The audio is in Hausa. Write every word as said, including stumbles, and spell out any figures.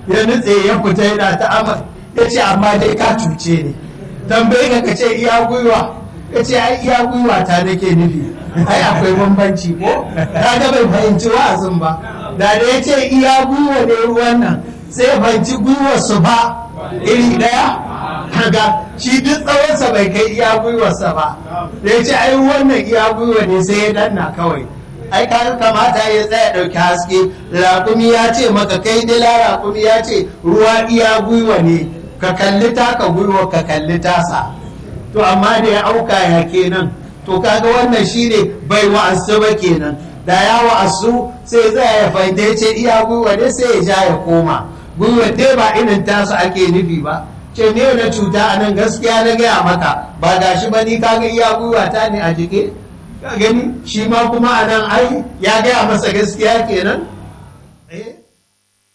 ya nutse ya fita yana ta amai ya ce amma dai ka cuce ni tambaye ka ka ce iya gwiwa ya ce ai iya gwiwa ta nake nufi ai akwai bambanci ko ta ga bai fahimci wa'azin ba da da ya ce iya gwiwa ne ruwan nan sai ya fahimci gwiwar su ba iri daya kaga shi duk tsawonsa bai kai iya gwiwarsa ba da ya ce ai wannan iya gwiwa ne sai ya danna kawai ai ka kamata ya tsaya ɗauki haske raƙumi ya ce maka kai dila raƙumi ya ce ruwa iya gwiwa ne ka kalli taka gwiwa ka kalli tasa to amma da ya auka ya kenan to kaga wannan shine bai wa'azu ba kenan da ya wa'azu sai tsaya ya fahimta ya ce iya gwiwa ne sai ya ja ya koma gwiwa dai ba irin tasa ake nufi ba ce ne na cuta a nan gaskiya na gaya maka ba gashi ba ni kaga iya gwiwa ta ne a jike ka gani shi ma kuma a nan ai ya gaya masa gaskiya kenan